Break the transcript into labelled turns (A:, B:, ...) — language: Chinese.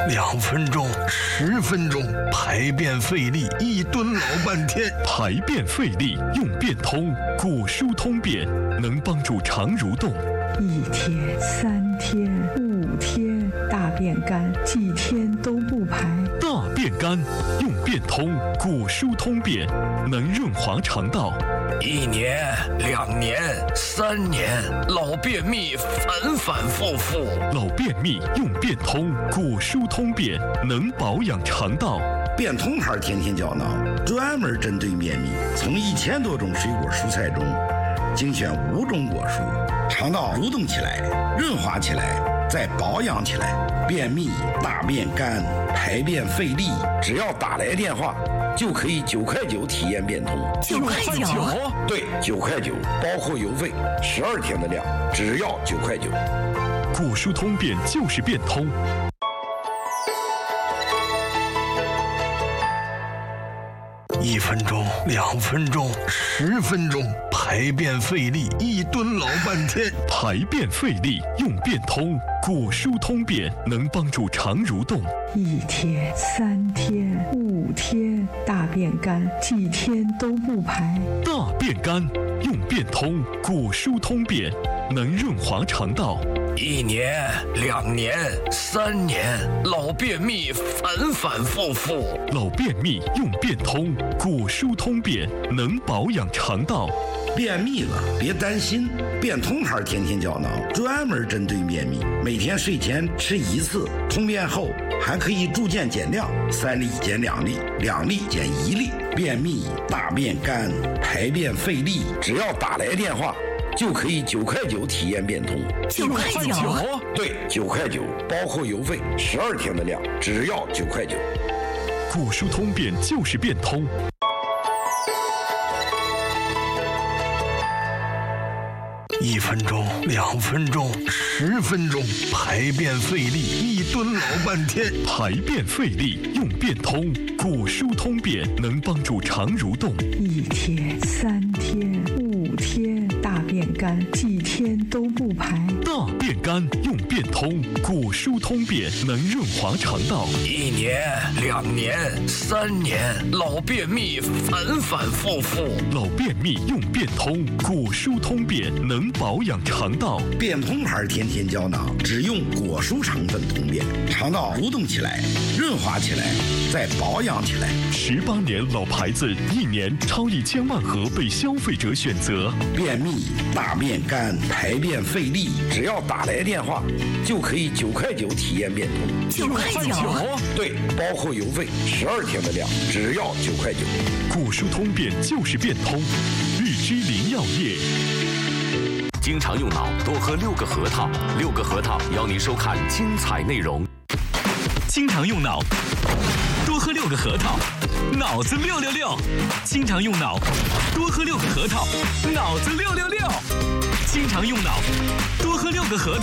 A: 2分钟、10分钟，排便费力，1蹲老半天。
B: 排便费力用便通，果蔬通便能帮助肠蠕动。
C: 1天、3天、5天，大便干，几天都不排。
B: 大便干用便通，果蔬通便能润滑肠道。
D: 1年、2年、3年，老便秘反反复复。
B: 老便秘用便通，果蔬通便能保养肠道。
E: 便通牌天天胶囊专门针对便秘，从1000多种水果蔬菜中精选5种果蔬，肠道蠕动起来，润滑起来，再保养起来。便秘、大便干、排便费力，只要打来电话就可以9块9体验便通。
D: 9块9？
E: 对，9块9，包括邮费，12天的量，只要9块9。
B: 果蔬通便就是便通。
A: 1分钟、2分钟、10分钟，排便费力，1蹲老半天。
B: 排便费力用便通，果蔬通便能帮助肠蠕动。
C: 1天、3天、5天，大便干，几天都不排。
B: 大便干用便通，果蔬通便能润滑肠道。
D: 1年、2年、3年，老便秘反反复复。
B: 老便秘用便通，果蔬通便能保养肠道。
E: 便秘了别担心，便通牌天天胶囊专门针对便秘，每天睡前吃1次，通便后还可以逐渐减量，3粒减2粒，2粒减1粒。便秘、大便干、排便费力，只要打来电话就可以9块9体验便通。
D: 9块9？
E: 对，9块9，包括邮费，12天的量，只要9块9。
B: 果蔬通便就是便通。
A: 1分钟、2分钟、10分钟，排便费力，1蹲老半天。
B: 排便费力用便通，果蔬通便能帮助肠蠕动。
C: 1天、3天、5天，大便干，几天都不排。
B: 大便干用便通，果蔬通便能润滑肠道。
D: 1年、2年、3年，老便秘反反复复。
B: 老便秘用便通，果蔬通便能保养肠道。
E: 便通牌天天胶囊只用果蔬成分通便，肠道蠕动起来，润滑起来，再保养起来。
B: 18年老牌子，1年超1000万盒被消费者选择。
E: 便秘、大便干、排便费力，只要打来电话就可以9块9体验便通。
D: 9块9？
E: 对，包括邮费，12天的量，只要9块9。
B: 果蔬通便就是便通。玉居林药业。
F: 经常用脑，多喝6个核桃。6个核桃邀您收看精彩内容。
G: 经常用脑，多喝6个核桃，脑子666。经常用脑，多喝6个核桃，脑子666。经常用脑，多喝6个核桃。